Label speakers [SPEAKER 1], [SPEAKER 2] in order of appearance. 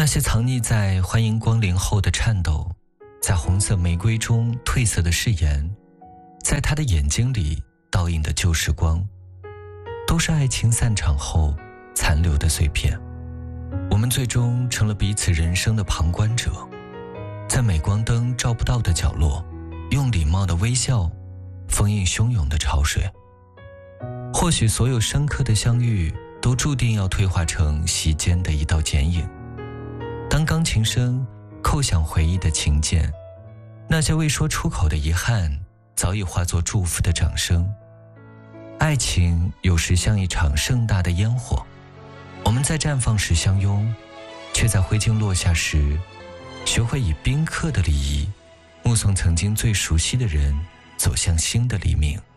[SPEAKER 1] 些藏匿在欢迎光临后的颤抖，在红色玫瑰中褪色的誓言，在他的眼睛里倒映的旧时光，都是爱情散场后残留的碎片。我们最终成了彼此人生的旁观者，在镁光灯照不到的角落，用礼貌的微笑封印汹涌的潮水。或许所有深刻的相遇都注定要退化成席间的一道剪影。当钢琴声叩响回忆的琴键，那些未说出口的遗憾早已化作祝福的掌声。爱情有时像一场盛大的烟火，我们在绽放时相拥，却在灰烬落下时学会以宾客的礼仪目送曾经最熟悉的人走向新的黎明。